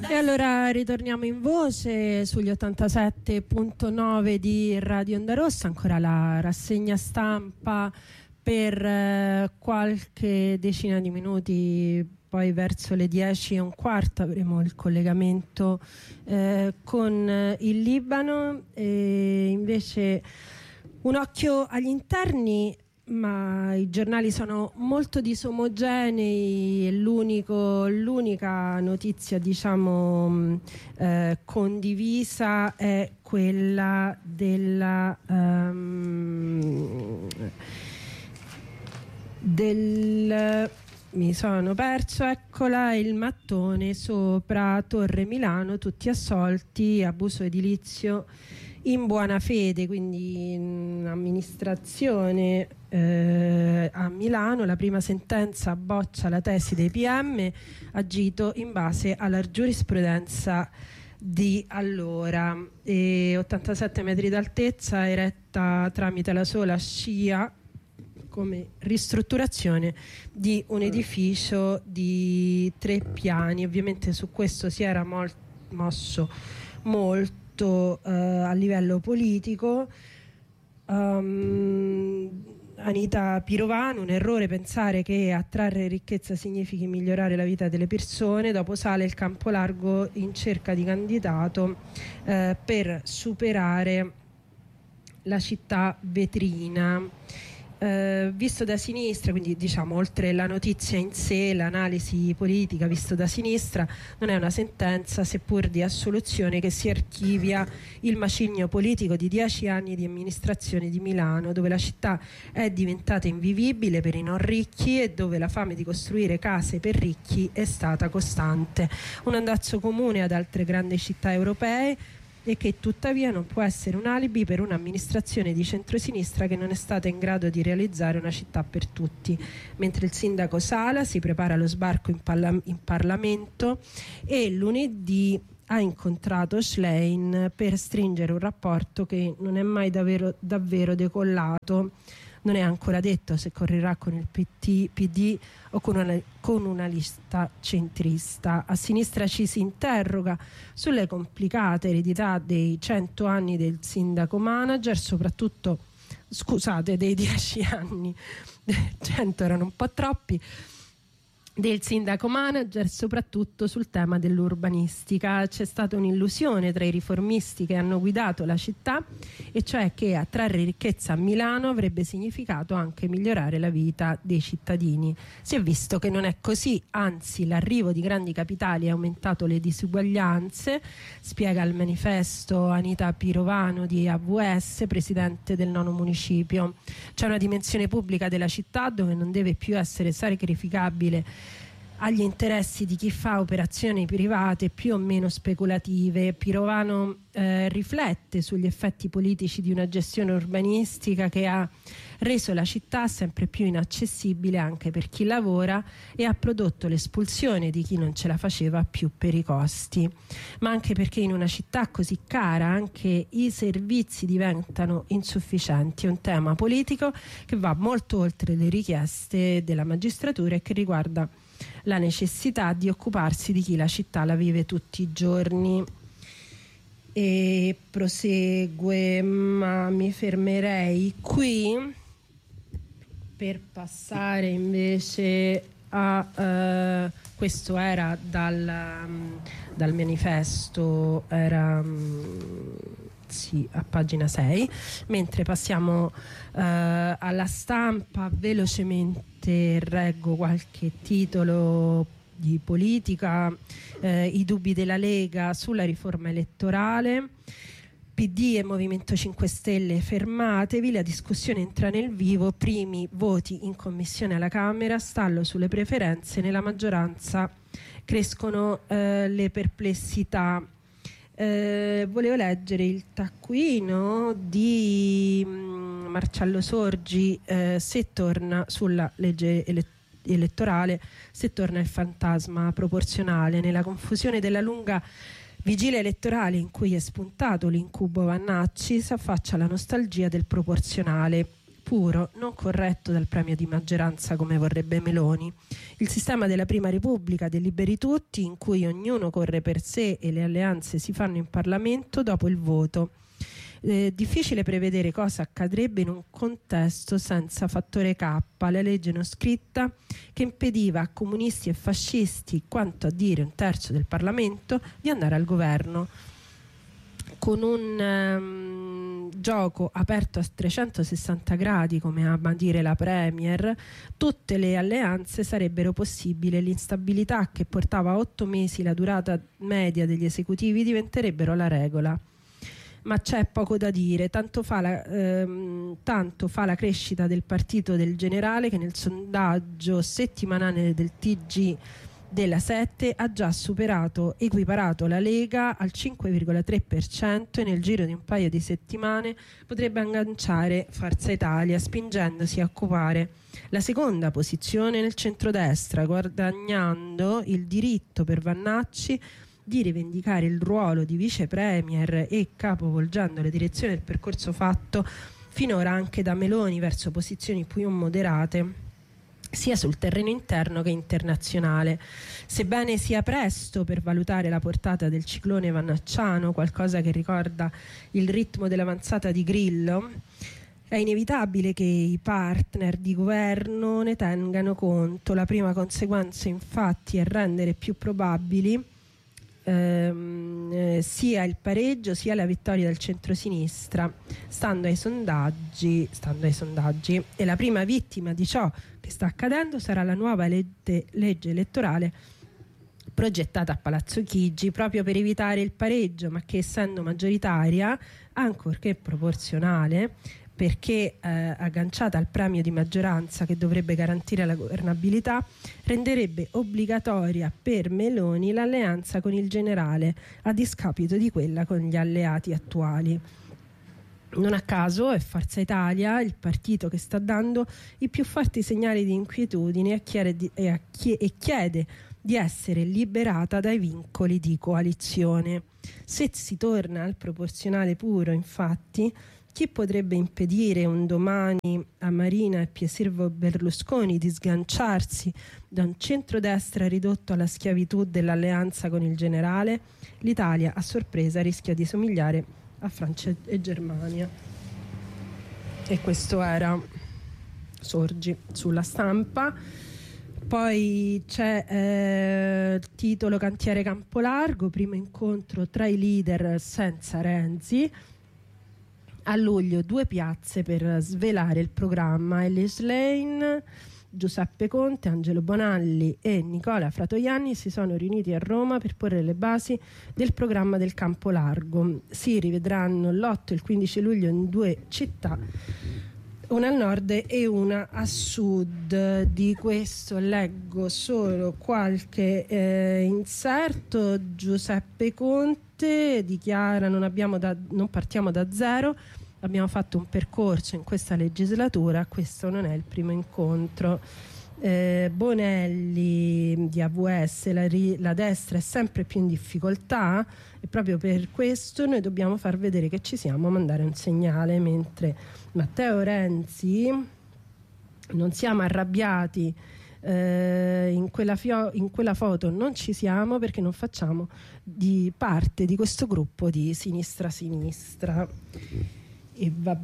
E allora ritorniamo in voce sugli 87.9 di Radio Onda Rossa, ancora la rassegna stampa per qualche decina di minuti, poi verso le 10:15 avremo il collegamento con il Libano, e invece un occhio agli interni. Ma i giornali sono molto disomogenei e l'unica notizia, diciamo, condivisa è quella della mi sono perso, eccola, il mattone sopra Torre Milano, tutti assolti, abuso edilizio in buona fede, quindi un'amministrazione a Milano, la prima sentenza boccia la tesi dei PM, agito in base alla giurisprudenza di allora. 87 metri d'altezza, eretta tramite la sola scia come ristrutturazione di un edificio di 3 piani. Ovviamente su questo si era mosso molto a livello politico. Anita Pirovano: un errore pensare che attrarre ricchezza significhi migliorare la vita delle persone. Dopo sale il campo largo in cerca di candidato per superare la città vetrina. Visto da sinistra, quindi diciamo oltre la notizia in sé, l'analisi politica visto da sinistra, non è una sentenza seppur di assoluzione che si archivia il macigno politico di 10 anni di amministrazione di Milano, dove la città è diventata invivibile per i non ricchi e dove la fame di costruire case per ricchi è stata costante. Un andazzo comune ad altre grandi città europee, e che tuttavia non può essere un alibi per un'amministrazione di centrosinistra che non è stata in grado di realizzare una città per tutti. Mentre il sindaco Sala si prepara allo sbarco in Parlamento e lunedì ha incontrato Schlein per stringere un rapporto che non è mai davvero decollato. Non è ancora detto se correrà con il PD o con una lista centrista. A sinistra ci si interroga sulle complicate eredità dei 100 anni del sindaco manager, soprattutto, scusate, dei 10 anni, 100 erano un po' troppi, del sindaco manager, soprattutto sul tema dell'urbanistica. C'è stata un'illusione tra i riformisti che hanno guidato la città, e cioè che attrarre ricchezza a Milano avrebbe significato anche migliorare la vita dei cittadini. Si è visto che non è così, anzi l'arrivo di grandi capitali ha aumentato le disuguaglianze, spiega il manifesto Anita Pirovano di AVS, presidente del 9° municipio. C'è una dimensione pubblica della città dove non deve più essere sacrificabile agli interessi di chi fa operazioni private più o meno speculative. Pirovano riflette sugli effetti politici di una gestione urbanistica che ha reso la città sempre più inaccessibile anche per chi lavora e ha prodotto l'espulsione di chi non ce la faceva più per i costi, ma anche perché in una città così cara anche i servizi diventano insufficienti. È un tema politico che va molto oltre le richieste della magistratura e che riguarda la necessità di occuparsi di chi la città la vive tutti i giorni. E prosegue, ma mi fermerei qui per passare invece a questo era dal manifesto, era sì, a pagina 6, mentre passiamo alla Stampa. Velocemente reggo qualche titolo di politica. I dubbi della Lega sulla riforma elettorale. PD e Movimento 5 Stelle, fermatevi, la discussione entra nel vivo, primi voti in commissione alla Camera, stallo sulle preferenze, nella maggioranza crescono le perplessità. Volevo leggere il taccuino di Marcello Sorgi, se torna sulla legge elettorale, se torna il fantasma proporzionale. Nella confusione della lunga vigilia elettorale in cui è spuntato l'incubo Vannacci, si affaccia la nostalgia del proporzionale. puro, non corretto dal premio di maggioranza come vorrebbe Meloni. Il sistema della Prima Repubblica dei liberi tutti, in cui ognuno corre per sé e le alleanze si fanno in Parlamento dopo il voto. Difficile prevedere cosa accadrebbe in un contesto senza fattore K, la legge non scritta che impediva a comunisti e fascisti, quanto a dire un terzo del Parlamento, di andare al governo. Con un gioco aperto a 360 gradi, come ama dire la Premier, tutte le alleanze sarebbero possibili e l'instabilità che portava a 8 mesi la durata media degli esecutivi diventerebbero la regola. Ma c'è poco da dire, tanto fa la crescita del partito del generale, che nel sondaggio settimanale del TG della 7 ha già equiparato la Lega al 5,3% e nel giro di un paio di settimane potrebbe agganciare Forza Italia, spingendosi a occupare la seconda posizione nel centrodestra, guadagnando il diritto per Vannacci di rivendicare il ruolo di vice premier e capovolgendo la direzione del percorso fatto finora anche da Meloni verso posizioni più moderate sia sul terreno interno che internazionale. Sebbene sia presto per valutare la portata del ciclone vannacciano, qualcosa che ricorda il ritmo dell'avanzata di Grillo, è inevitabile che i partner di governo ne tengano conto. La prima conseguenza infatti è rendere più probabili sia il pareggio sia la vittoria del centrosinistra, stando ai sondaggi, e la prima vittima di ciò che sta accadendo sarà la nuova legge elettorale progettata a Palazzo Chigi proprio per evitare il pareggio, ma che essendo maggioritaria, ancorché proporzionale, perché agganciata al premio di maggioranza che dovrebbe garantire la governabilità, renderebbe obbligatoria per Meloni l'alleanza con il generale a discapito di quella con gli alleati attuali. Non a caso è Forza Italia il partito che sta dando i più forti segnali di inquietudine e chiede di essere liberata dai vincoli di coalizione. Se si torna al proporzionale puro, infatti, chi potrebbe impedire un domani a Marina e Piersilvio Berlusconi di sganciarsi da un centrodestra ridotto alla schiavitù dell'alleanza con il generale? L'Italia, a sorpresa, rischia di somigliare a Francia e Germania. E questo era Sorgi sulla Stampa. Poi c'è il titolo Cantiere Campolargo, primo incontro tra i leader senza Renzi. A luglio 2 piazze per svelare il programma. Ellis Lane, Giuseppe Conte, Angelo Bonalli e Nicola Fratoianni si sono riuniti a Roma per porre le basi del programma del Campo Largo. Si rivedranno l'8 e il 15 luglio in 2 città, una al nord e una a sud. Di questo leggo solo qualche inserto. Giuseppe Conte dichiara: non partiamo da zero, abbiamo fatto un percorso in questa legislatura, questo non è il primo incontro. Bonelli di AVS, la destra è sempre più in difficoltà e proprio per questo noi dobbiamo far vedere che ci siamo, mandare un segnale, mentre Matteo Renzi: non siamo arrabbiati, in quella foto non ci siamo perché non facciamo parte di questo gruppo di sinistra. E va